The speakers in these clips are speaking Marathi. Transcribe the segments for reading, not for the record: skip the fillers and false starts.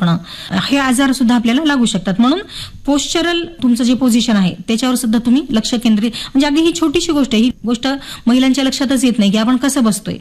दुखणं, हे आजार सुद्धा आपल्याला लागू शकतात. म्हणून पोश्चरल तुमचं जे पोझिशन आहे त्याच्यावर सुद्धा तुम्ही लक्ष केंद्रित, म्हणजे अगदी ही छोटीशी गोष्ट आहे, ही गोष्ट महिलांच्या लक्षातच येत नाही की आपण कसं बसतोय.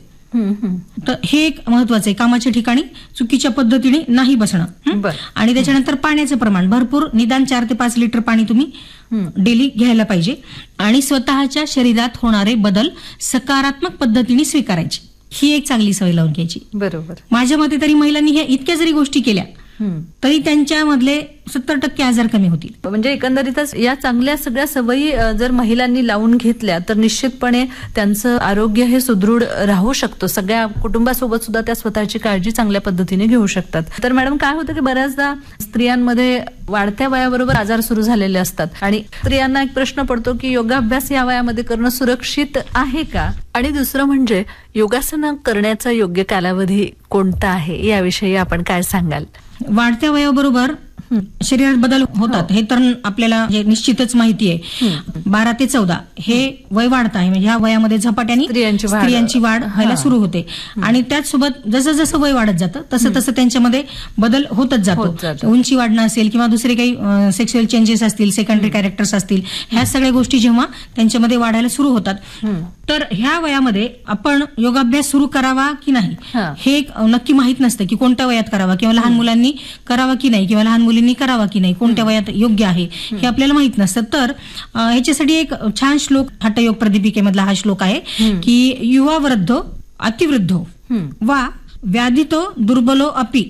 तर हे एक महत्वाचं आहे, कामाच्या ठिकाणी चुकीच्या पद्धतीने नाही बसणं. आणि त्याच्यानंतर पाण्याचं प्रमाण भरपूर, निदान 4 ते 5 लिटर पाणी तुम्ही डेली घ्यायला पाहिजे. आणि स्वतःच्या शरीरात होणारे बदल सकारात्मक पद्धतीने स्वीकारायचे, ही एक चांगली सवय लावून घ्यायची. बरोबर. माझ्या मते तरी महिलांनी ह्या इतक्या जरी गोष्टी केल्या तरी त्यांच्यामधले 70% आजार कमी होतील. म्हणजे एकंदरीतच या चांगल्या सगळ्या सवयी जर महिलांनी लावून घेतल्या तर निश्चितपणे त्यांचं आरोग्य हे सुदृढ राहू शकतो. सगळ्या कुटुंबासोबत सुद्धा त्या स्वतःची काळजी चांगल्या पद्धतीने घेऊ शकतात. तर मॅडम, काय होतं की बऱ्याचदा स्त्रियांमध्ये वाढत्या वयाबरोबर आजार सुरू झालेले असतात आणि स्त्रियांना एक प्रश्न पडतो की योगाभ्यास या वयामध्ये करणं सुरक्षित आहे का? आणि दुसरं म्हणजे योगासनं करण्याचा योग्य कालावधी कोणता आहे, याविषयी आपण काय सांगाल? वाढत्या वयाबरोबर शरीरात बदल होतात हे तर आपल्याला निश्चितच माहिती आहे. 12 ते 14 हे वय वाढत आहे, म्हणजे ह्या वयामध्ये झपाट्याने स्त्रियांची वाढ व्हायला सुरू होते. आणि त्याचसोबत जसं जसं वय वाढत जातं तसं तसं त्यांच्यामध्ये बदल होतच जातो. उंची वाढणं असेल किंवा दुसरे काही सेक्शुअल चेंजेस असतील, सेकंडरी कॅरेक्टर्स असतील, ह्या सगळ्या गोष्टी जेव्हा त्यांच्यामध्ये वाढायला सुरू होतात तर ह्या वयामध्ये आपण योगाभ्यास सुरू करावा की नाही हे नक्की माहित नसतं की कोणत्या वयात करावा, किंवा लहान मुलांनी करावा की नाही, किंवा लहान मुलींनी करावा की नाही, कोणत्या वयात योग्य आहे हे आपल्याला माहित नसतं. तर ह्याच्यासाठी एक छान श्लोक हठयोग प्रदीपिकेमधला हा श्लोक आहे की युवा वृद्धो अतिवृद्धो वा व्याधितो दुर्बलो अपि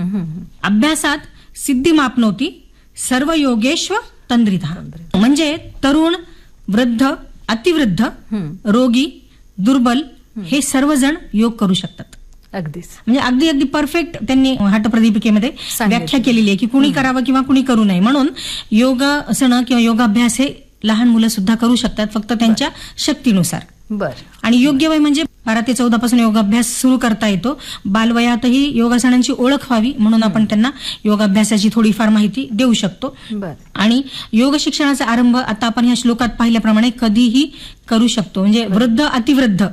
अभ्यासात सिद्धी मापनोती सर्व योगेश्व तंद्रिता. म्हणजे तरुण, वृद्ध, अतिवृद्ध, रोगी, दुर्बल हे सर्वजण योग करू शकतात. अगदीच, म्हणजे अगदी अगदी परफेक्ट त्यांनी हठप्रदीपिकेमध्ये व्याख्या केलेली आहे की कुणी करावं किंवा कुणी करू नये. म्हणून योगासनं किंवा योगाभ्यास हे लहान मुलं सुद्धा करू शकतात, फक्त त्यांच्या शक्तीनुसार. आणि योग्य वय म्हणजे 12 ते 14 पासून योगाभ्यास सुरू करता येतो. बालवयातही योगासनांची ओळख व्हावी म्हणून आपण त्यांना योगाभ्यासाची थोडीफार माहिती देऊ शकतो. आणि योग शिक्षणाचा आरंभ आता आपण ह्या श्लोकात पाहिल्याप्रमाणे कधीही करू शकतो. म्हणजे वृद्ध, अतिवृद्ध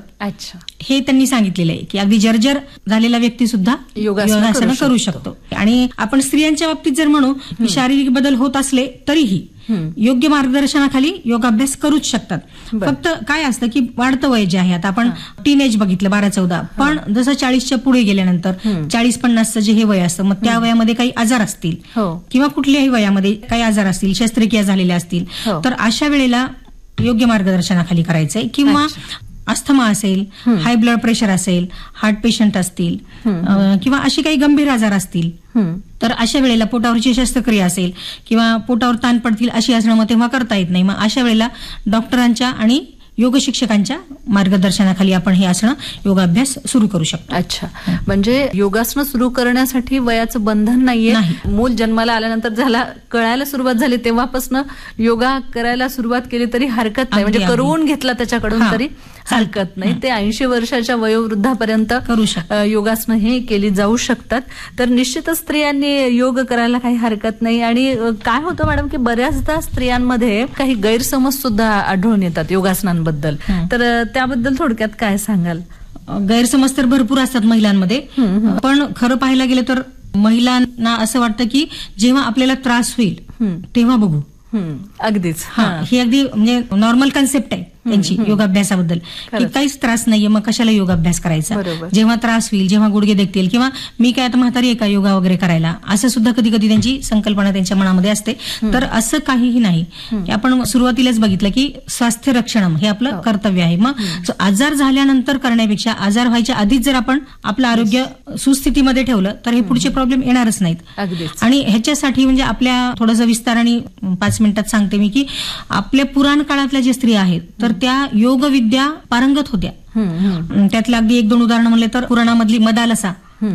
हे त्यांनी सांगितलेलं आहे की अगदी जर्जर झालेला व्यक्ती सुद्धा योगासनं करू शकतो. आणि आपण स्त्रियांच्या बाबतीत जर म्हणू की शारीरिक बदल होत असले तरीही योग्य मार्गदर्शनाखाली योगाभ्यास करूच शकतात. फक्त काय असतं की वाढतं वय जे आहे, आता आपण टीनेज बघितलं 12-14, पण जसं 40च्या पुढे गेल्यानंतर 40-50चं जे हे वय असतं, मग त्या वयामध्ये काही आजार असतील किंवा कुठल्याही वयामध्ये काही आजार असतील, शस्त्रक्रिया झालेल्या असतील, तर अशा वेळेला योग्य मार्गदर्शनाखाली करायचंय. किंवा अस्थमा असेल, हाय ब्लड प्रेशर असेल, हार्ट पेशंट असतील किंवा असे काही गंभीर आजार असतील, तर अशा वेळेला पोटावरची शस्त्रक्रिया असेल किंवा पोटावर ताण पडतील अशी आसनं मग तेव्हा करता येत नाही. मग अशा वेळेला डॉक्टरांच्या आणि योग शिक्षकांच्या मार्गदर्शनाखाली आपण हे आसनं योगाभ्यास सुरू करू शकतो. अच्छा, म्हणजे योगासनं सुरू करण्यासाठी वयाचं बंधन नाहीये. मूल जन्माला आल्यानंतर झाला, कळायला सुरुवात झाली तेव्हापासून योगा करायला सुरुवात केली तरी हरकत नाही, म्हणजे करून घेतला त्याच्याकडून तरी हरकत नाही. ते 80 वर्षाच्या वयोवृद्धापर्यंत योगासनं हे केली जाऊ शकतात. तर निश्चितच स्त्रियांनी योग करायला काही हरकत नाही. आणि काय होतं मॅडम की बऱ्याचदा स्त्रियांमध्ये काही गैरसमज सुद्धा आढळून येतात योगासनांबद्दल, तर त्याबद्दल थोडक्यात काय सांगाल? गैरसमज तर भरपूर असतात महिलांमध्ये, पण खरं पाहायला गेलं तर महिलांना असं वाटतं की जेव्हा आपल्याला त्रास होईल तेव्हा बघू. अगदीच, ही अगदी म्हणजे नॉर्मल कन्सेप्ट आहे त्यांची योगाभ्यासाबद्दल की काहीच त्रास नाहीये, मग कशाला योगाभ्यास करायचा, जेव्हा त्रास होईल, जेव्हा गुडघे देखतील, किंवा मी काय आता म्हातारी आहे का योगा वगैरे करायला, असं सुद्धा कधी कधी त्यांची संकल्पना त्यांच्या मनामध्ये असते. तर असं काहीही नाही. आपण सुरुवातीलाच बघितलं की स्वास्थ्य रक्षणम हे आपलं कर्तव्य आहे. मग आजार झाल्यानंतर करण्यापेक्षा आजार व्हायच्या आधीच जर आपण आपलं आरोग्य सुस्थितीमध्ये ठेवलं तर हे पुढचे प्रॉब्लेम येणारच नाहीत. आणि ह्याच्यासाठी म्हणजे आपल्या थोडंसं विस्ताराने 5 मिनिटात सांगते मी की आपल्या पुराण काळातल्या ज्या स्त्रिया आहेत तर त्या योगविद्या पारंगत होत्या. त्यातल्या अगदी 1-2 उदाहरणं म्हणले तर पुराणामधली मदालसा,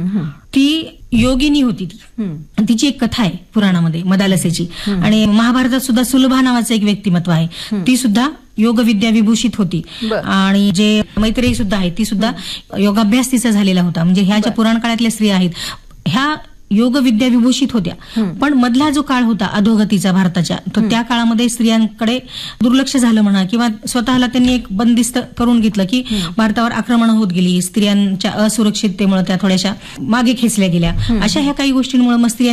ती योगिनी होती. तिची एक कथा आहे पुराणामध्ये मदालसेची. आणि महाभारतात सुद्धा सुलभा नावाचं एक व्यक्तिमत्व आहे, ती सुद्धा योगविद्या विभूषित होती. आणि जे मैत्रेयी सुद्धा आहे ती सुद्धा योगाभ्यास तिचा झालेला होता. म्हणजे ह्या ज्या पुराण काळातल्या स्त्रिया आहेत ह्या योगविद्या विभूषित होत्या. पण मधला जो काळ होता अधोगतीचा भारताच्या, तर त्या काळामध्ये स्त्रियांकडे दुर्लक्ष झालं म्हणा, किंवा स्वतःला त्यांनी एक बंदिस्त करून घेतलं की भारतावर आक्रमण होत गेली, स्त्रियांच्या असुरक्षिततेमुळे त्या थोड्याशा मागे खेचल्या गेल्या. अशा ह्या काही गोष्टींमुळे मग